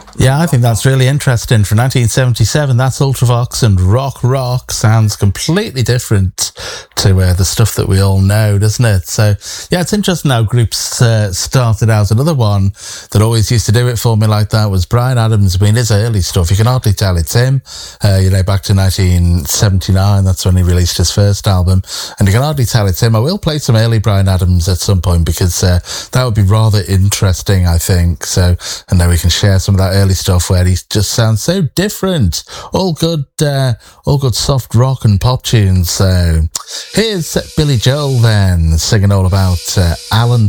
Yeah, I think that's really interesting. For 1977, that's Ultravox, and Rock Rock sounds completely different to the stuff that we all know, doesn't it? So, yeah, it's interesting how groups started out. Another one that always used to do it for me like that was Bryan Adams. I mean, his early stuff, you can hardly tell it's him. Back to 1979, that's when he released his first album, and you can hardly tell it's him. I will play some early Bryan Adams at some point because that would be rather interesting, I think. So, and then we can share some of that early stuff where he just sounds so different. All good soft rock and pop tunes. So here's Billy Joel then singing all about Alan